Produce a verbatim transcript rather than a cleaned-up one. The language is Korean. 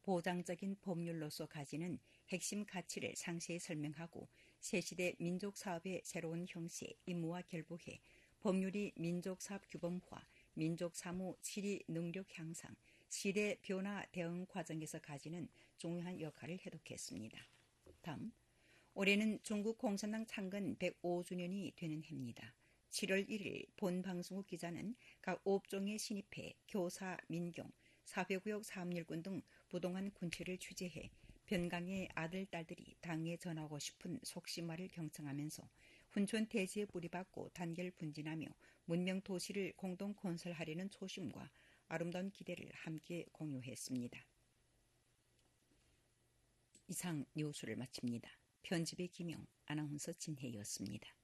보장적인 법률로서 가지는 핵심 가치를 상세히 설명하고 새시대 민족사업의 새로운 형식, 임무와 결부해 법률이 민족사업 규범화, 민족사무 질의 능력 향상, 시대 변화 대응 과정에서 가지는 중요한 역할을 해독했습니다. 다음, 올해는 중국 공산당 창건 백오 주년이 되는 해입니다. 칠월 일일 본방송국 기자는 각 업종에 신입해 교사, 민경, 사회구역 사업일꾼 등 부동한 군체를 취재해 변강의 아들, 딸들이 당에 전하고 싶은 속심말을 경청하면서 훈촌 대지에 뿌리박고 단결 분진하며 문명 도시를 공동 건설하려는 초심과 아름다운 기대를 함께 공유했습니다. 이상 뉴스를 마칩니다. 편집의 김용, 아나운서 진혜였습니다.